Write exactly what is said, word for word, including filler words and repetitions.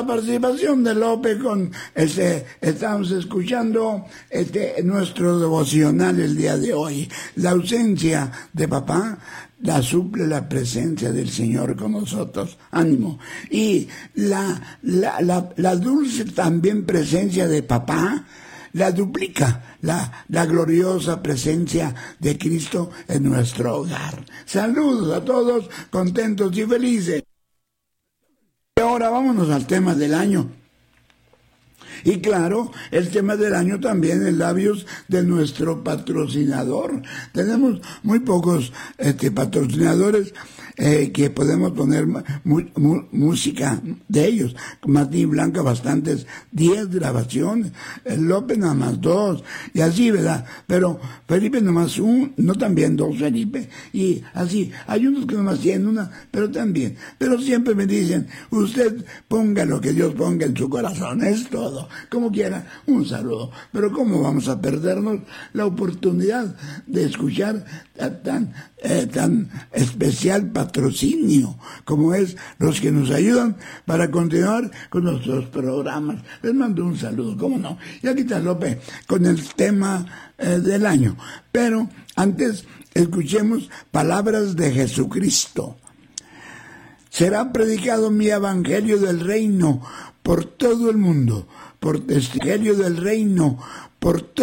la participación de López con este, estamos escuchando este nuestro devocional el día de hoy. La ausencia de papá la suple la presencia del Señor con nosotros. Ánimo. Y la, la, la, la dulce también presencia de papá la duplica la, la gloriosa presencia de Cristo en nuestro hogar. Saludos a todos, contentos y felices. Y ahora vámonos al tema del año. Y claro, el tema del año también en labios de nuestro patrocinador. Tenemos muy pocos este, patrocinadores eh, que podemos poner mu mu música de ellos. Martín Blanca bastantes, diez grabaciones, el López nada más dos, y así, ¿verdad? Pero Felipe nada más un, no también dos Felipe, y así, hay unos que nada más tienen una, pero también, pero siempre me dicen, usted ponga lo que Dios ponga en su corazón, es todo, como quiera, un saludo. Pero ¿cómo vamos a perdernos la oportunidad de escuchar tan, eh, tan especial patrocinio como es los que nos ayudan para continuar con nuestros programas? Les mando un saludo, ¿cómo no? Y aquí está López con el tema eh, del año. Pero antes escuchemos palabras de Jesucristo. Será predicado mi evangelio del reino por todo el mundo, por testimonio del reino por todo